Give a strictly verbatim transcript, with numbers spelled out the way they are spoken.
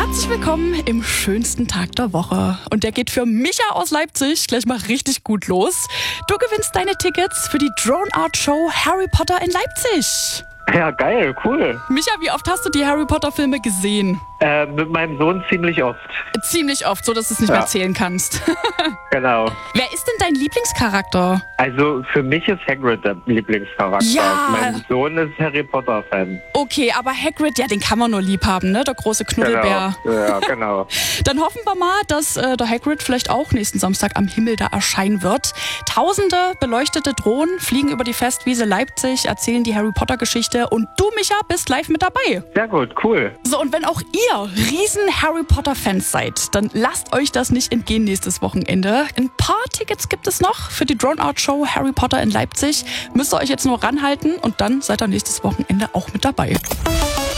Herzlich willkommen im schönsten Tag der Woche. Und der geht für Micha aus Leipzig gleich mal richtig gut los. Du gewinnst deine Tickets für die Drone Art Show Harry Potter in Leipzig. Ja, geil, cool. Micha, wie oft hast du die Harry Potter Filme gesehen? Äh, mit meinem Sohn ziemlich oft. Ziemlich oft, so dass du es nicht Ja. mehr zählen kannst. Genau. Wer ist denn dein Lieblingscharakter? Also für mich ist Hagrid der Lieblingscharakter. Ja. Mein Sohn ist Harry Potter-Fan. Okay, aber Hagrid, ja, den kann man nur lieb haben, ne? Der große Knuddelbär. Genau. Ja, genau. Dann hoffen wir mal, dass äh, der Hagrid vielleicht auch nächsten Samstag am Himmel da erscheinen wird. Tausende beleuchtete Drohnen fliegen über die Festwiese Leipzig, erzählen die Harry Potter Geschichte und du, Micha, bist live mit dabei. Sehr gut, cool. So, und wenn auch ihr riesen Harry Potter Fans seid, dann lasst euch das nicht entgehen nächstes Wochenende. Ein paar Tickets gibt es noch für die Drone Art Show Harry Potter in Leipzig. Müsst ihr euch jetzt nur ranhalten und dann seid ihr nächstes Wochenende auch mit dabei.